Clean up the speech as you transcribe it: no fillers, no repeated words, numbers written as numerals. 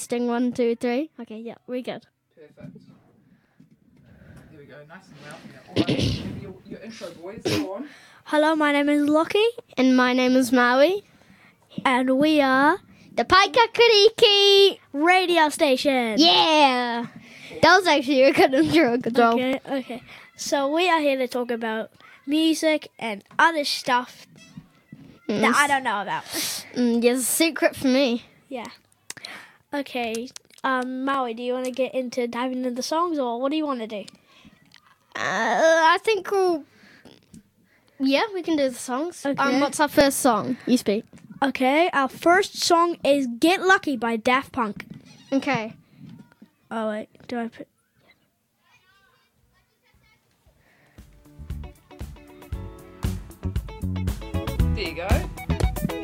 testing 1, 2, 3. Okay, yeah, we're good. Perfect. There we go, nice and loud. All right, give me your intro, boys. Go on. Hello, my name is Lockie, And my name is Maui. and we are The Paikakariki! radio station. Yeah! That was actually a good intro. Good job. Okay. So we are here to talk about music and other stuff that I don't know about. Yes, a secret for me. Yeah. Okay. Maui, do you want to get into diving into the songs, or what do you want to do? I think we can do the songs. Okay. What's our first song? You speak. Okay, our first song is "Get Lucky" by Daft Punk. Okay. Oh wait, do I put? There you go.